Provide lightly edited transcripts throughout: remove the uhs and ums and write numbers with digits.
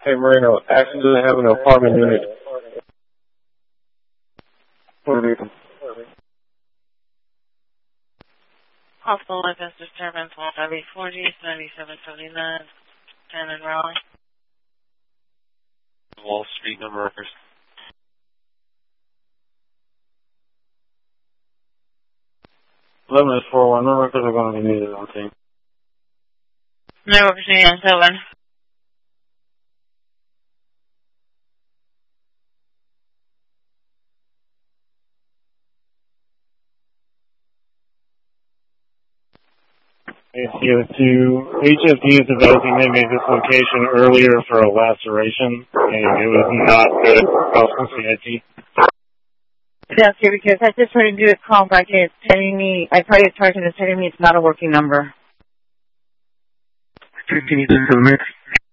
Hey, Marino, Ashton doesn't have an apartment unit. Puerto Rico. Hospital License Disturbance 140, 9779, 10 in Raleigh. Wall Street number records. Eleven is 4-1. No records are going to be needed on team. No opportunity on 7. HFD is developing they made this location earlier for a laceration, and it was not good. From CIT. That's here because I just tried to do a call back and it's telling me, I tried to charge and it's telling me it's not a working number. Can you do the mix?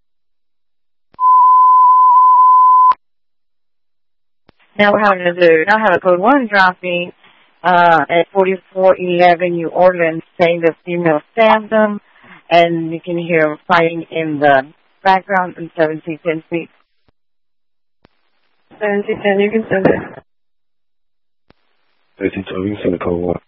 Now we're having a code 1 dropping at 4411 New Orleans saying the female stabbed them, and you can hear fighting in the background in 1710 feet. 1710, you can send it. 1312, you can send the code 1.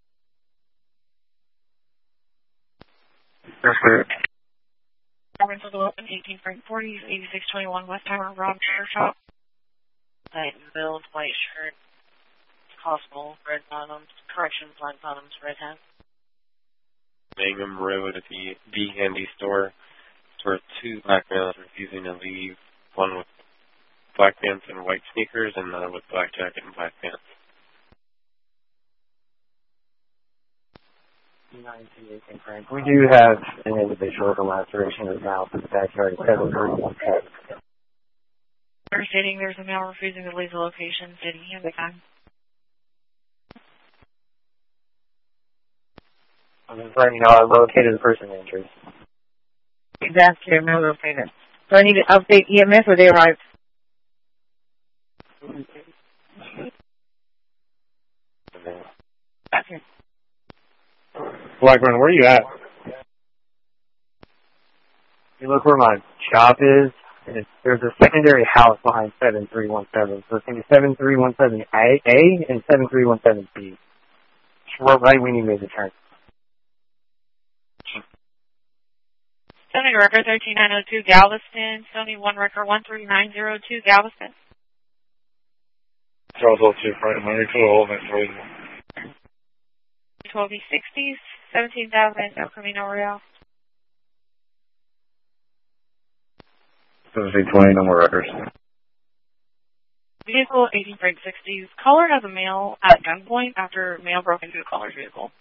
That's correct. Rental Development 1840, 8621 West Tower, Rob Shop. Titan build, white shirt, possible, red bottoms, corrections, black bottoms, red hat. Mangum Road at the D Handy store. Where 2 black males refusing to leave. One with black pants and white sneakers, and another with black jacket and black pants. 1918 Frank. We do have an individual with a laceration of the mouth in the backyard of Federal. They're stating there's a male refusing to leave the location. Did he have the gun? I'm just letting you know I located the person in interest. Exactly, male located. So I need to update EMS or they arrived? Okay. Blackburn, where are you at? You look where my shop is, and there's a secondary house behind 7317. So it's going to be 7317A and 7317B. Right when you made the turn. Sony record 13902 Galveston. Sony 1 record 13902 Galveston. Charles 02, Frank, Mary 12, 12B60s, 17,000, El Camino Real. 1720, no more records. Vehicle 18 Frank 60s. Caller has a male at gunpoint after male broke into the caller's vehicle.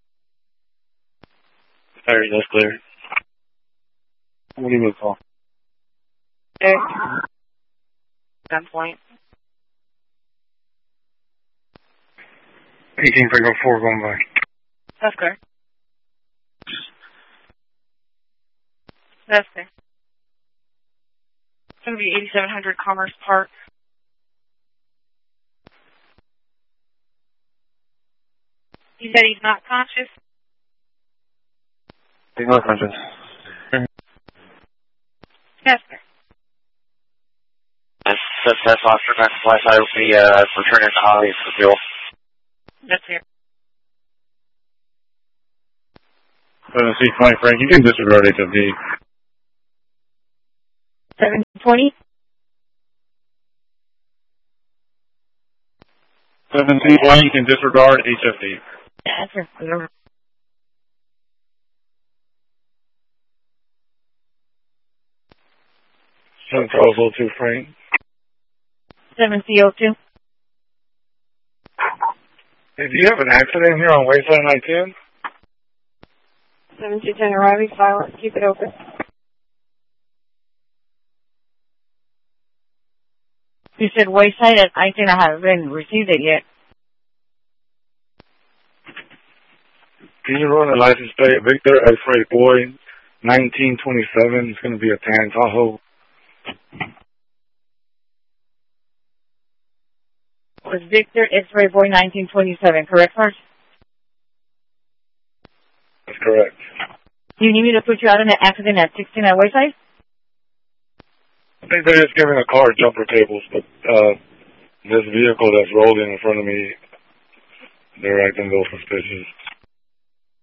Alright, that's clear. We'll give you a call. Okay. Gunpoint. 18 Frank 04 going by. That's clear. That's clear. It's going to be 8700 Commerce Park. He said he's not conscious. He's not conscious. Yes, sir. That's Oscar Max Flash. I will be returning to Holly for fuel. That's here. 7C20, Frank, you can disregard HFD. 720? 7C20, you can disregard HFD. Yeah, that's right. Charles 02, Frank. 7C02? Hey, do you have an accident here on Wayside I-10? 7210 arriving, silent, keep it open. You said Wayside at I-10, I haven't received it yet. Can you run a license plate? Victor X-Ray Boy, 1927. It's going to be a tan Tahoe. Was Victor X-Ray Boy 1927, correct, sir? That's correct. Do you need me to put you out in an accident at 16 at Wayside? I think they're just giving a car jumper cables, but this vehicle that's rolling in front of me, they're acting a little suspicious.